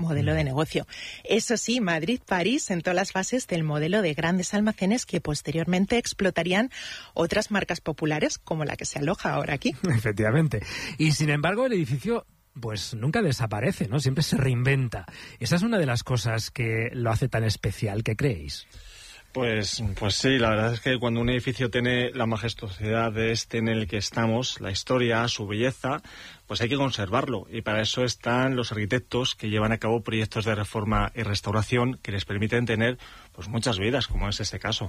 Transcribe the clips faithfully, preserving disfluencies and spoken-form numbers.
modelo de negocio. Eso sí, Madrid-París sentó las bases del modelo de grandes almacenes que posteriormente explotarían otras marcas populares como la que se aloja ahora aquí. Efectivamente. Y sin embargo, el edificio pues nunca desaparece, ¿no? Siempre se reinventa. Esa es una de las cosas que lo hace tan especial, ¿qué creéis? Pues, pues sí, la verdad es que cuando un edificio tiene la majestuosidad de este en el que estamos, la historia, su belleza, pues hay que conservarlo. Y para eso están los arquitectos que llevan a cabo proyectos de reforma y restauración que les permiten tener pues muchas vidas, como es este caso.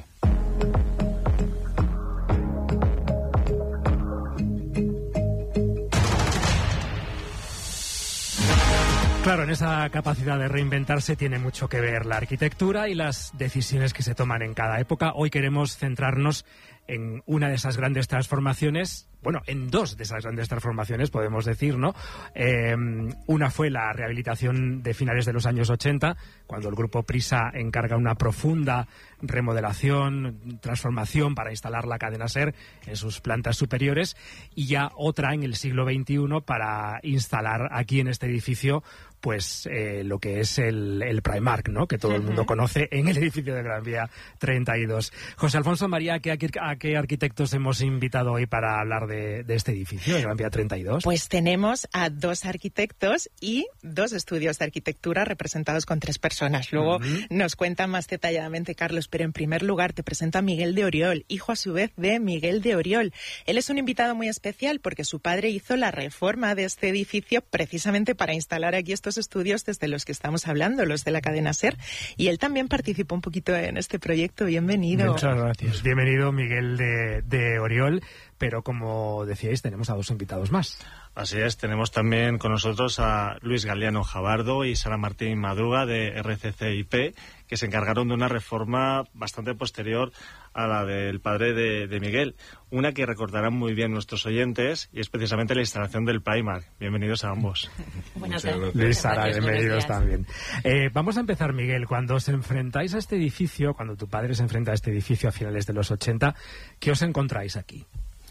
Claro, en esa capacidad de reinventarse tiene mucho que ver la arquitectura y las decisiones que se toman en cada época. Hoy queremos centrarnos en una de esas grandes transformaciones, bueno, en dos de esas grandes transformaciones, podemos decir, ¿no? Eh, una fue la rehabilitación de finales de los años ochenta, cuando el Grupo Prisa encarga una profunda remodelación, transformación para instalar la cadena SER en sus plantas superiores, y ya otra en el siglo veintiuno para instalar aquí en este edificio pues eh, lo que es el, el Primark, ¿no? Que todo uh-huh. el mundo conoce en el edificio de Gran Vía treinta y dos. José Alfonso María, ¿a qué, a qué arquitectos hemos invitado hoy para hablar de, de este edificio de Gran Vía treinta y dos? Pues tenemos a dos arquitectos y dos estudios de arquitectura representados con tres personas. Luego uh-huh. nos cuenta más detalladamente Carlos, pero en primer lugar te presento a Miguel de Oriol, hijo a su vez de Miguel de Oriol. Él es un invitado muy especial porque su padre hizo la reforma de este edificio precisamente para instalar aquí estos estudios desde los que estamos hablando, los de la cadena SER, y él también participó un poquito en este proyecto. Bienvenido. Muchas gracias. Bienvenido, Miguel de, de Oriol, pero como decíais, tenemos a dos invitados más. Así es, tenemos también con nosotros a Luis Galeano Jabardo y Sara Martín Madruga de R C C I P, que se encargaron de una reforma bastante posterior a la del padre de, de Miguel, una que recordarán muy bien nuestros oyentes, y es precisamente la instalación del Primark. Bienvenidos a ambos. Buenas tardes. Luis, Sara, bienvenidos también. Eh, vamos a empezar, Miguel. Cuando os enfrentáis a este edificio, cuando tu padre se enfrenta a este edificio a finales de los ochenta, ¿qué os encontráis aquí?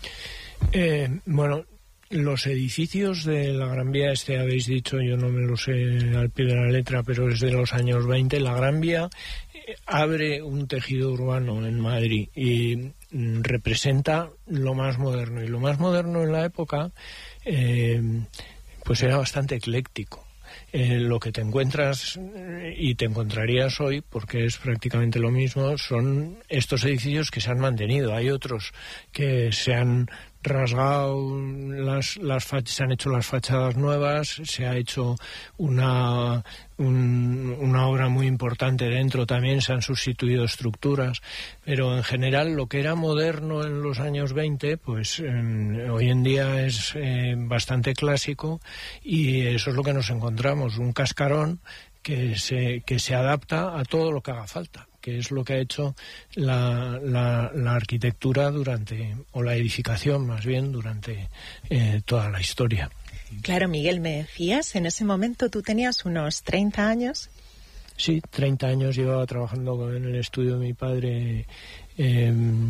Eh, bueno, los edificios de la Gran Vía, este habéis dicho, yo no me lo sé al pie de la letra, pero es de los años veinte. La Gran Vía eh, abre un tejido urbano en Madrid y mm, representa lo más moderno. Y lo más moderno en la época, eh, pues era bastante ecléctico. Eh, lo que te encuentras eh, y te encontrarías hoy, porque es prácticamente lo mismo, son estos edificios que se han mantenido. Hay otros que se han rasgado, las, las fach- se han hecho las fachadas nuevas, se ha hecho una, un, una obra muy importante dentro también, se han sustituido estructuras, pero en general lo que era moderno en los años veinte, pues eh, hoy en día es eh, bastante clásico, y eso es lo que nos encontramos, un cascarón que se, que se adapta a todo lo que haga falta, que es lo que ha hecho la, la, la arquitectura durante, o la edificación más bien, durante eh, toda la historia. Claro, Miguel, me decías, en ese momento tú tenías unos treinta años. Sí, treinta años llevaba trabajando en el estudio de mi padre, eh,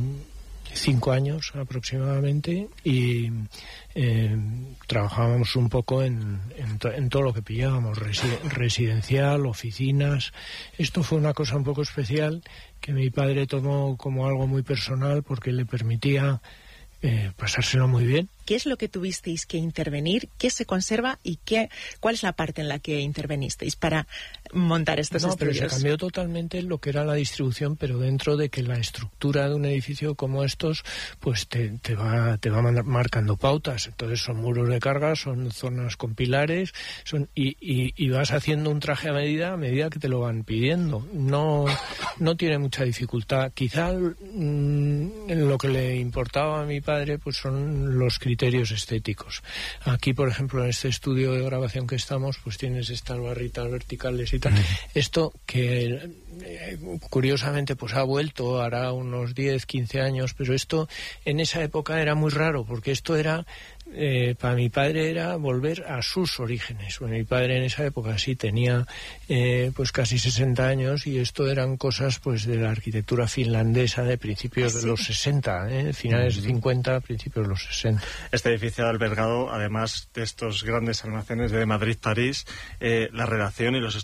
cinco años aproximadamente, y eh, trabajábamos un poco en, en, to- en todo lo que pillábamos, resi- residencial, oficinas. Esto fue una cosa un poco especial que mi padre tomó como algo muy personal porque le permitía eh, pasárselo muy bien. ¿Qué es lo que tuvisteis que intervenir? ¿Qué se conserva? ¿Y qué, cuál es la parte en la que intervenisteis para montar estos no, estudios? Pero se cambió totalmente lo que era la distribución, pero dentro de que la estructura de un edificio como estos, pues te, te va te va marcando pautas. Entonces son muros de carga, son zonas con pilares, son y, y, y vas haciendo un traje a medida a medida que te lo van pidiendo. No, no tiene mucha dificultad. Quizá mmm, lo que le importaba a mi padre pues son los criterios criterios estéticos. Aquí, por ejemplo, en este estudio de grabación que estamos, pues tienes estas barritas verticales y tal. Esto que eh, curiosamente pues ha vuelto, hará unos diez, quince años, pero esto en esa época era muy raro, porque esto era Eh, para mi padre era volver a sus orígenes. Bueno, mi padre en esa época sí tenía eh, pues casi sesenta años, y esto eran cosas pues de la arquitectura finlandesa de principios ¿sí? de los sesenta, ¿eh? finales de uh-huh. cincuenta, principios de los sesenta. Este edificio ha albergado, además de estos grandes almacenes de Madrid-París, eh, la redacción y los